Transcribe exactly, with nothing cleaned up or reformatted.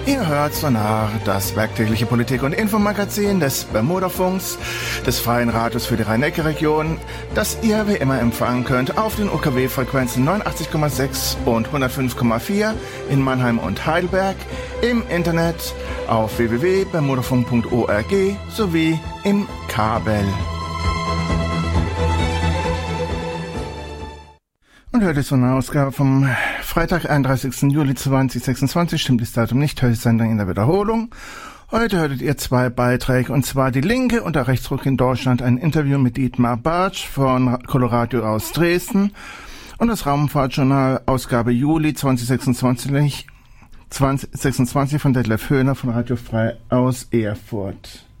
Ihr hört Sonar, das werktägliche Politik- und Infomagazin des Bermudafunks, des Freien Radios für die Rhein-Neckar-Region, das ihr wie immer empfangen könnt auf den U K W-Frequenzen neunundachtzig Komma sechs und hundertfünf Komma vier in Mannheim und Heidelberg, im Internet auf w w w punkt bermudafunk punkt org sowie im Kabel. Und heute ist so eine Ausgabe vom Freitag, einunddreißigsten Juli zweitausendsechsundzwanzig. Stimmt das Datum nicht, heute ist Sendung in der Wiederholung. Heute hörtet ihr zwei Beiträge, und zwar Die Linke und der Rechtsruck in Deutschland, ein Interview mit Dietmar Bartsch von Coloradio aus Dresden, und das Raumfahrtjournal, Ausgabe Juli zweitausendsechsundzwanzig, zweitausendsechsundzwanzig von Detlef Höhner von Radio Frei aus Erfurt.